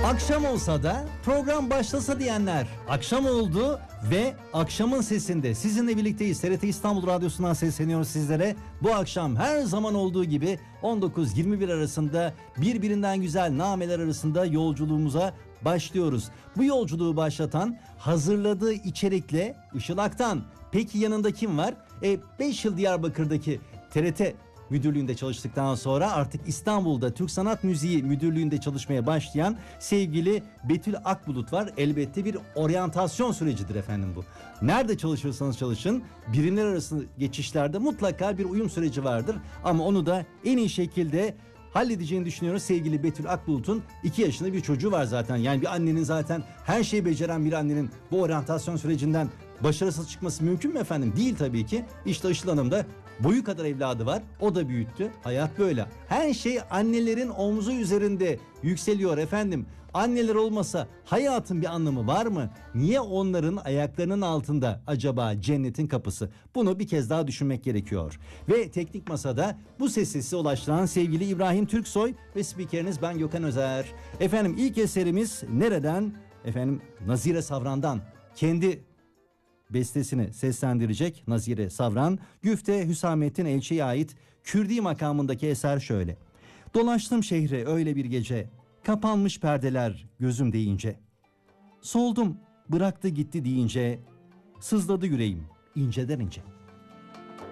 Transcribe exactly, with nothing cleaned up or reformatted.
Akşam olsa da program başlasa diyenler, akşam oldu ve akşamın sesinde sizinle birlikteyiz. T R T İstanbul Radyosu'ndan sesleniyoruz sizlere. Bu akşam her zaman olduğu gibi on dokuz yirmi bir arasında birbirinden güzel nameler arasında yolculuğumuza başlıyoruz. Bu yolculuğu başlatan, hazırladığı içerikle Işıl Aktan. Peki yanında kim var? E, beş yıl Diyarbakır'daki T R T müdürlüğünde çalıştıktan sonra artık İstanbul'da Türk Sanat Müziği Müdürlüğü'nde çalışmaya başlayan sevgili Betül Akbulut var. Elbette bir oryantasyon sürecidir efendim bu. Nerede çalışıyorsanız çalışın, birimler arası geçişlerde mutlaka bir uyum süreci vardır. Ama onu da en iyi şekilde halledeceğini düşünüyoruz. Sevgili Betül Akbulut'un iki yaşında bir çocuğu var zaten. Yani bir annenin zaten her şeyi beceren bir annenin bu oryantasyon sürecinden başarısız çıkması mümkün mü efendim? Değil tabii ki. İşte Işıl Hanım da boyu kadar evladı var. O da büyüttü. Hayat böyle. Her şey annelerin omzu üzerinde yükseliyor efendim. Anneler olmasa hayatın bir anlamı var mı? Niye onların ayaklarının altında acaba cennetin kapısı? Bunu bir kez daha düşünmek gerekiyor. Ve teknik masada bu sesi size ulaştıran sevgili İbrahim Türksoy ve spikeriniz ben Gökhan Özer. Efendim ilk eserimiz nereden? Efendim Nazire Savran'dan. Kendi bestesini seslendirecek Nazire Savran. Güfte Hüsamettin Elçi'ye ait Kürdi makamındaki eser şöyle. Dolaştım şehre öyle bir gece, kapanmış perdeler gözüm deyince. Soldum bıraktı gitti deyince, sızladı yüreğim inceden ince.